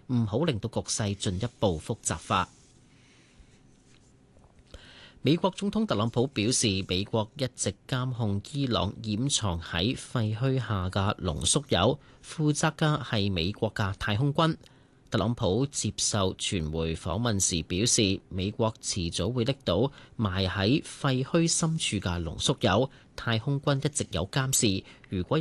唔好令到局勢進一步複雜化。美國總統特朗普表示，美國一直監控伊朗掩藏喺廢墟下嘅濃縮鈾，負責嘅係美國嘅太空軍。特朗普接受傳媒訪問時表示，美國遲早會拎到埋喺廢墟深處嘅濃縮鈾，太空軍一直有監視，如果